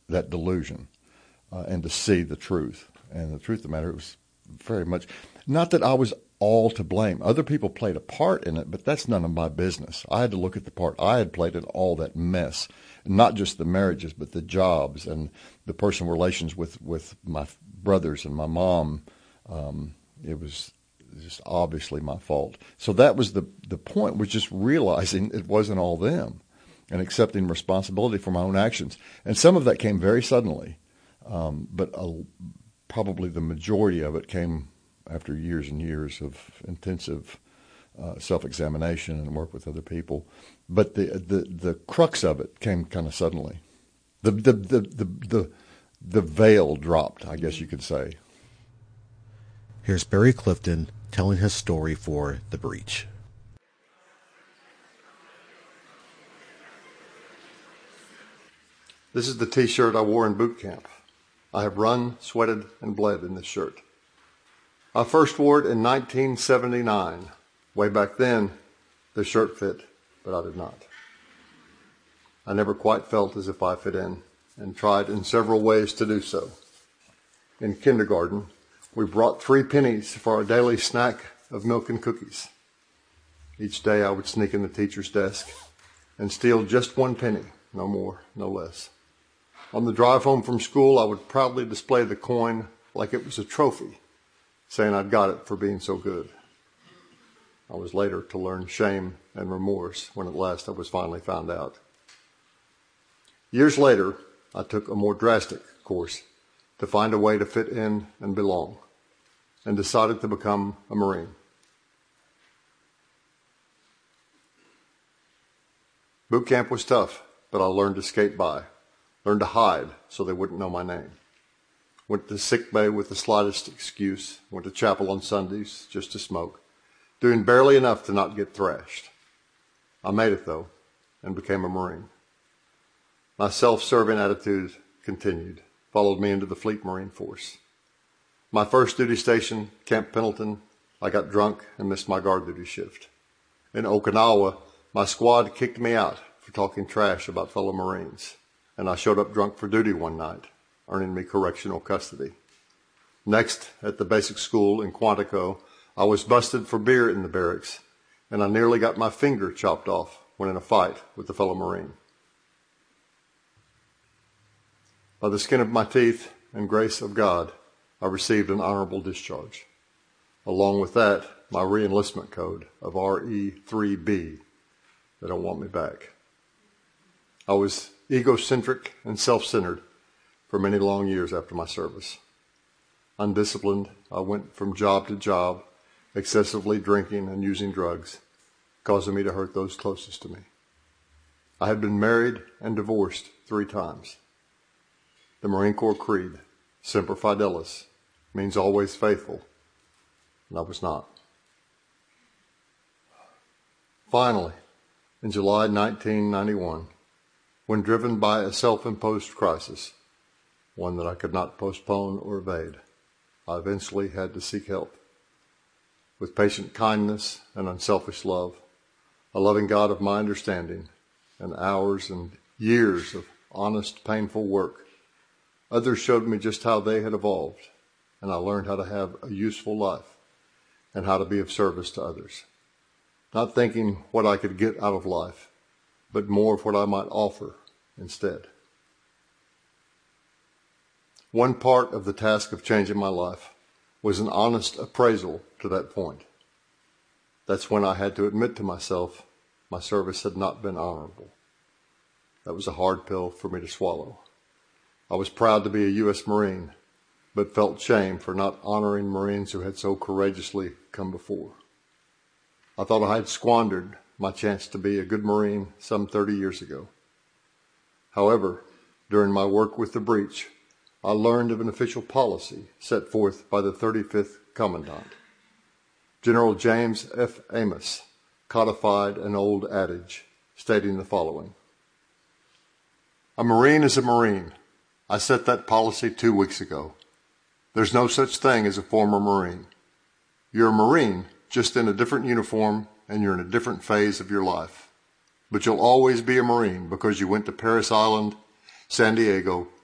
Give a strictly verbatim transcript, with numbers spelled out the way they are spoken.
that delusion uh, and to see the truth. And the truth of the matter, it was very much, not that I was all to blame. Other people played a part in it, but that's none of my business. I had to look at the part I had played in all that mess, not just the marriages, but the jobs and the personal relations with, with my brothers and my mom. Um, it was just obviously my fault. So that was the, the point, was just realizing it wasn't all them and accepting responsibility for my own actions. And some of that came very suddenly, um, but a, probably the majority of it came after years and years of intensive uh, self-examination and work with other people. But the the, the crux of it came kind of suddenly. The the, the the the the veil dropped, I guess you could say. Here's Barry Clifton telling his story for The Breach. This is the T-shirt I wore in boot camp. I have run, sweated, and bled in this shirt. I first wore it in nineteen seventy-nine. Way back then, the shirt fit, but I did not. I never quite felt as if I fit in, and tried in several ways to do so. In kindergarten, we brought three pennies for our daily snack of milk and cookies. Each day I would sneak in the teacher's desk and steal just one penny, no more, no less. On the drive home from school, I would proudly display the coin like it was a trophy, saying I'd got it for being so good. I was later to learn shame and remorse when at last I was finally found out. Years later, I took a more drastic course to find a way to fit in and belong, and decided to become a Marine. Boot camp was tough, but I learned to skate by, learned to hide so they wouldn't know my name. Went to sick bay with the slightest excuse, went to chapel on Sundays just to smoke, doing barely enough to not get thrashed. I made it, though, and became a Marine. My self-serving attitude continued, followed me into the Fleet Marine Force. My first duty station, Camp Pendleton, I got drunk and missed my guard duty shift. In Okinawa, my squad kicked me out for talking trash about fellow Marines, and I showed up drunk for duty one night, earning me correctional custody. Next, at the basic school in Quantico, I was busted for beer in the barracks, and I nearly got my finger chopped off when in a fight with a fellow Marine. By the skin of my teeth and grace of God, I received an honorable discharge. Along with that, my re-enlistment code of R E three B. They don't want me back. I was egocentric and self-centered for many long years after my service. Undisciplined, I went from job to job, excessively drinking and using drugs, causing me to hurt those closest to me. I had been married and divorced three times. The Marine Corps creed, Semper Fidelis, means always faithful, and I was not. Finally, in July nineteen ninety-one, when driven by a self-imposed crisis, one that I could not postpone or evade, I eventually had to seek help. With patient kindness and unselfish love, a loving God of my understanding, and hours and years of honest, painful work, others showed me just how they had evolved, and I learned how to have a useful life and how to be of service to others. Not thinking what I could get out of life, but more of what I might offer instead. One part of the task of changing my life was an honest appraisal to that point. That's when I had to admit to myself my service had not been honorable. That was a hard pill for me to swallow. I was proud to be a U S Marine, but felt shame for not honoring Marines who had so courageously come before. I thought I had squandered my chance to be a good Marine some thirty years ago. However, during my work with the breach, I learned of an official policy set forth by the thirty-fifth Commandant. General James F. Amos codified an old adage stating the following: "A Marine is a Marine. I set that policy two weeks ago. There's no such thing as a former Marine. You're a Marine, just in a different uniform, and you're in a different phase of your life. But you'll always be a Marine because you went to Parris Island, San Diego,